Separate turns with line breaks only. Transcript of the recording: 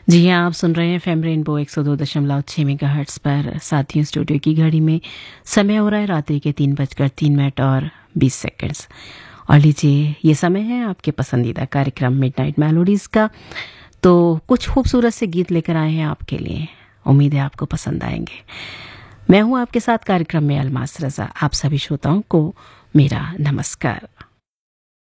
जी हाँ, आप सुन रहे हैं एफएम रेनबो 102.6 मेगाहर्ट्ज़ पर। साथियों, स्टूडियो की घड़ी में समय हो रहा है रात्रि के 3:03 और 20 सेकंड्स। और लीजिए, ये समय है आपके पसंदीदा कार्यक्रम मिडनाइट मेलोडीज़ का। तो कुछ खूबसूरत से गीत लेकर आए हैं आपके लिए। उम्मीद है आपको पसंद आएंगे। मैं हूँ आपके साथ कार्यक्रम में अलमास रजा। आप सभी श्रोताओं को मेरा नमस्कार।